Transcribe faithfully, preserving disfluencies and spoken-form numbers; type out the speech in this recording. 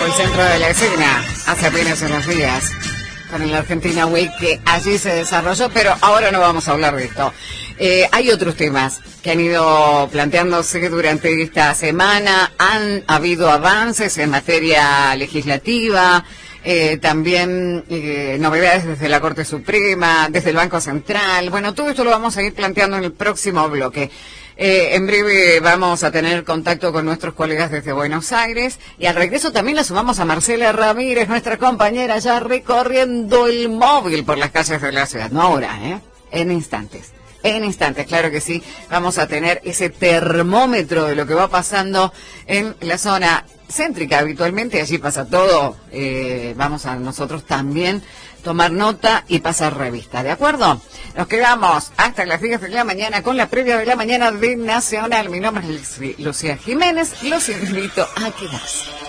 el centro de la escena hace apenas unos días con el Argentina Week que allí se desarrolló, pero ahora no vamos a hablar de esto. Eh, hay otros temas que han ido planteándose durante esta semana. Han habido avances en materia legislativa, eh, también eh, novedades desde la Corte Suprema, desde el Banco Central. Bueno, todo esto lo vamos a ir planteando en el próximo bloque. Eh, en breve vamos a tener contacto con nuestros colegas desde Buenos Aires y al regreso también la sumamos a Marcela Ramírez, nuestra compañera, ya recorriendo el móvil por las calles de la ciudad. No ahora, ¿eh? En instantes. En instantes, claro que sí. Vamos a tener ese termómetro de lo que va pasando en la zona céntrica. Habitualmente allí pasa todo. Eh, vamos a nosotros también tomar nota y pasar revista, ¿de acuerdo? Nos quedamos hasta las diez de la mañana con la previa de la mañana de Nacional. Mi nombre es Lucía Jiménez. Los invito a quedarse.